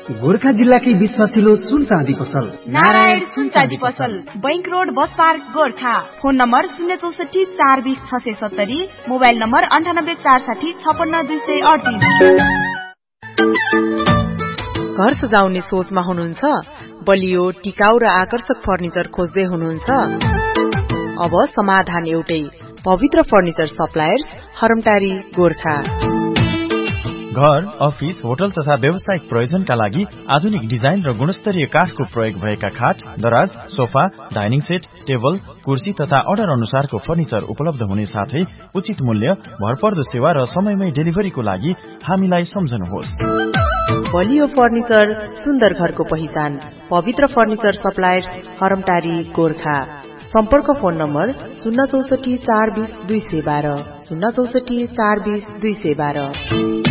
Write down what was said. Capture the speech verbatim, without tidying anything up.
गोरखा जिल्लाकै विश्वासिलो सुन चाँदी पसल नारायण सुन चाँदी पसल, bank road, bus park, Gorkha. Phone number शून्य चौसठी चार बीस छ सय सत्तरी, मोबाइल नम्बर अन्ठानब्बे चार साठी छपन्न दुई सय अडतिस। घर सजाउने सोचमा हुनुहुन्छ? बलियो, टिकाउ र आकर्षक फर्निचर खोज्दै हुनुहुन्छ? अब समाधान एउटै, पवित्र फर्निचर सप्लायर्स, हरमटारी, गोरखा। घर, अफिस, होटल तथा व्यावसायिक प्रयोजनका लागि आधुनिक डिजाइन र गुणस्तरीय काठको प्रयोग भएका खाट, दराज, सोफा, डाइनिङ सेट, टेबल, कुर्सी तथा अर्डर अनुसारको फर्निचर उपलब्ध हुने साथै उचित मूल्य, भरपर्दो सेवा र समयमै डेलिभरीको लागि हामीलाई सम्झनुहोस्। बलियो फर्निचर, सुन्दर घरको पहिचान, पवित्र फर्निचर सप्लायर्स, हरमटारी, गोरखा। सम्पर्क फोन नम्बर शून्य चौसठी चार बीस दुई सय बाह्र, शून्य चौसठी चार बीस दुई सय बाह्र।